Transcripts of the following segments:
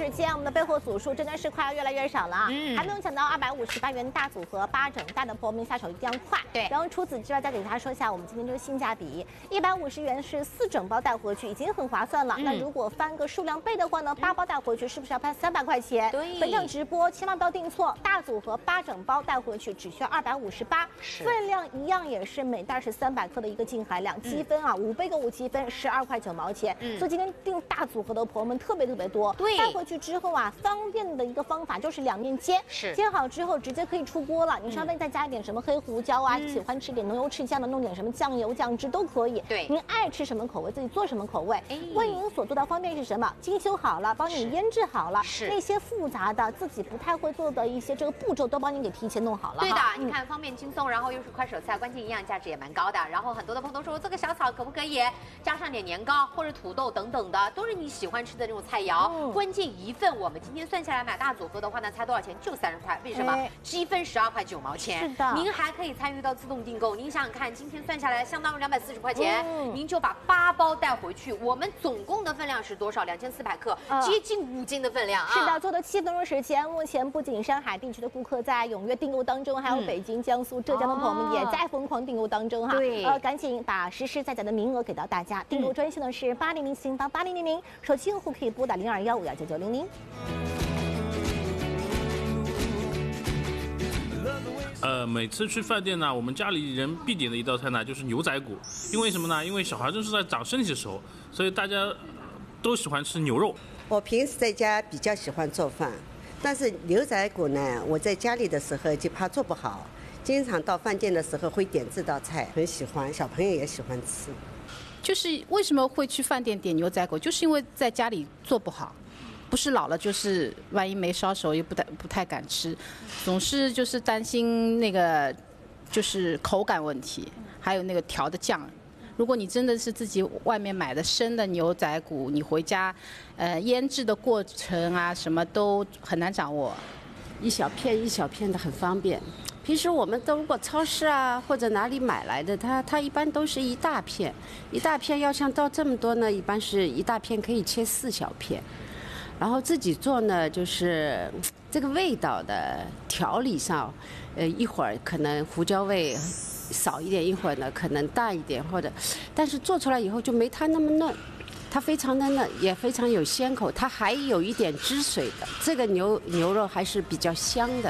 时间，我们的备货组数真的是快要越来越少了啊！还没有抢到258元大组合8整大的朋友们下手一定要快。 对， 然后除此之外，再给大家说一下我们今天这个性价比，150元是4整包带回去，已经很划算了。那如果翻个数量倍的话呢，8包带回去是不是要翻300块钱？ 对， 本场直播千万不要订错，大组合8整包带回去只需要258，分量一样也是每袋是300克的一个净含量，积分啊5倍购物积分12块9毛钱。所以今天订大组合的朋友们特别多。 对， 带回去之后啊，方便的一个方法就是两面煎，煎好之后直接可以出锅了。你稍微再加一点什么黑胡椒啊，喜欢吃点浓油赤酱的，弄点什么酱油酱汁都可以。 对， 您爱吃什么口味自己做什么口味。为您所做的方便是什么？精修好了，帮你腌制好了，那些复杂的自己不太会做的一些这个步骤都帮你给提前弄好了。 对的，你看方便轻松，然后又是快手菜，关键营养价值也蛮高的。然后很多的朋友都说我做个小炒可不可以加上点年糕或者土豆等等的，都是你喜欢吃的这种菜肴。关键一份我们今天算下来买大组合的话呢，才多少钱？就30块。为什么？积分12块9毛钱。 是的， 您还可以参与到自动订购。您想想看，今天算下来相当于240块钱，您就把8包带回去。我们总共的分量是多少？2400克，接近5斤的分量啊！ 是的，做了7分钟时间。目前不仅上海地区的顾客在踊跃订购当中，还有北京、江苏、浙江的朋友们也在疯狂订购当中哈。 对， 赶紧把实实在在的名额给到大家。订购专线呢是8004088000，手机用户可以拨打0215199900。 每次去饭店呢，我们家里人必点的一道菜呢就是牛仔骨，因为什么呢？因为小孩正是在长身体的时候，所以大家都喜欢吃牛肉。 我平时在家比较喜欢做饭，但是牛仔骨呢，我在家里的时候就怕做不好，经常到饭店的时候会点这道菜，很喜欢，小朋友也喜欢吃。 就是为什么会去饭店点牛仔骨，就是因为在家里做不好。不是老了，就是万一没烧熟，又不太敢吃，总是就是担心那个就是口感问题，还有那个调的酱。如果你真的是自己外面买的生的牛仔骨，你回家，腌制的过程啊，什么都很难掌握。 一小片一小片的很方便。平时我们如果超市啊或者哪里买来的，它一般都是一大片，一大片要像到这么多呢，一般是一大片可以切4小片。然后自己做呢，就是这个味道的调理上，一会儿可能胡椒味少一点，一会儿呢可能大一点，但是做出来以后就没它那么嫩，它非常的嫩，也非常有鲜口，它还有一点汁水的，这个牛肉还是比较香的。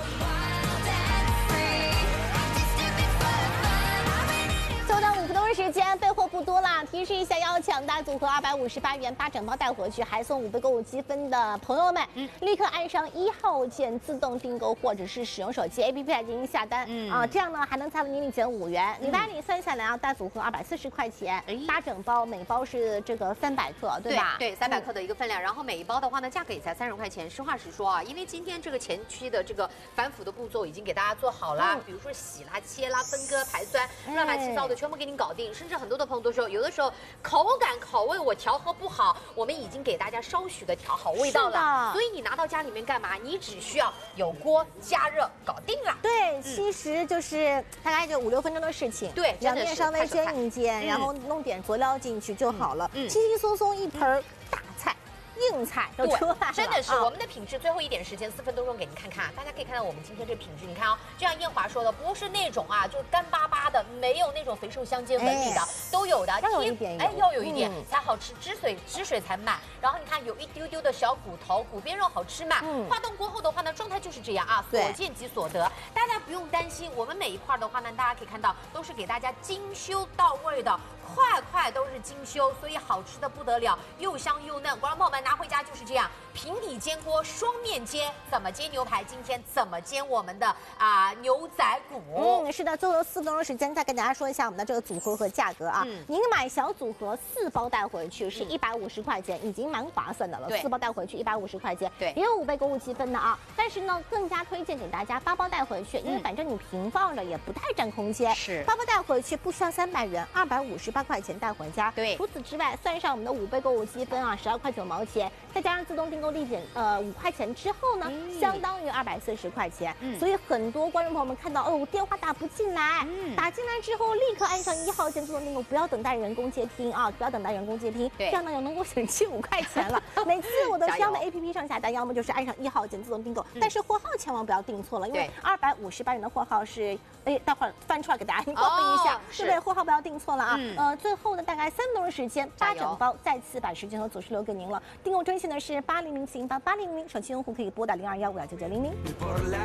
时间备货不多啦，提示一下要抢大组合258元8整包带回去，还送5倍购物积分的朋友们，立刻按上1号键自动订购，或者是使用手机 APP 来进行下单这样呢还能再为您领减5元。礼拜里算下来啊，大组合240块钱，8整包，每包是这个300克，对吧？ 对，300克的一个分量，然后每一包的话呢，价格也才30块钱。实话实说啊，因为今天这个前期的这个反腐的步骤已经给大家做好了，比如说洗啦、切啦、分割、排酸，乱七八糟的全部给你搞定。甚至很多的朋友都说，有的时候口感口味我调和不好，我们已经给大家稍许的调好味道了。所以你拿到家里面干嘛？你只需要有锅加热，搞定了。 对，其实就是大概就5、6分钟的事情。对，两面稍微煎一煎，然后弄点佐料进去就好了，轻轻松松一盆大菜。硬菜都出来了， 真的是我们的品质。最后一点时间，4分多钟给您看看，大家可以看到我们今天这品质。你看啊，就像燕华说的，不是那种啊，就是干巴巴的，没有那种肥瘦相间纹理的，都有的。 要有一点， 要有一点才好吃，汁水才满。然后你看有一丢丢的小骨头，骨边肉好吃嘛。化冻过后的话呢，状态就是这样啊，所见即所得。大家不用担心，我们每一块的话呢，大家可以看到都是给大家精修到位的。块都是精修，所以好吃的不得了，又香又嫩。观众朋友们拿回家就是这样，平底煎锅，双面煎。怎么煎牛排？今天怎么煎我们的牛仔骨？ 是的，最后4分钟时间再跟大家说一下我们的这个组合和价格啊。您买小组合4包带回去是150块钱，已经蛮划算的了。4包带回去150块钱，对，也有5倍购物积分的啊。但是呢，更加推荐给大家8包带回去，因为反正你平放着也不太占空间。是8包带回去不需要300元，258 8块钱带回家。 对， 除此之外，算上我们的5倍购物积分啊，12块9毛钱，再加上自动订购立减5块钱之后呢，相当于240块钱。所以很多观众朋友们看到哦，电话打不进来，打进来之后立刻按上1号键自动订购，不要等待人工接听啊，不要等待人工接听，这样呢能够省去5块钱了。每次我都是要么 APP 上下单，要么就是按上1号键自动订购，但是货号千万不要订错了，因为258元的货号是，待会儿翻出来给大家报备一下，对不对？货号不要订错了啊。最后呢，大概3分钟的时间，8整包再次把时间和组数留给您了。订购专线呢是8007088000，手机用户可以拨打0215299900。